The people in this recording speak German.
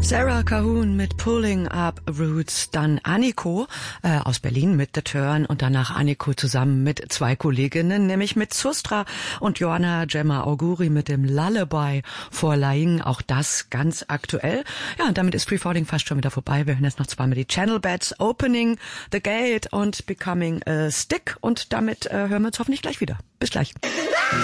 Sarah Cahun mit Pulling Up Roots, dann Anniko aus Berlin mit The Turn und danach Anniko zusammen mit zwei Kolleginnen, nämlich mit Sustra und Joanna Gemma Auguri mit dem Lullaby for Lying, auch das ganz aktuell. Ja, und damit ist Free Falling fast schon wieder vorbei. Wir hören jetzt noch zweimal die Channel Bats, Opening the Gate und Becoming a Stick und damit hören wir uns hoffentlich gleich wieder. Bis gleich.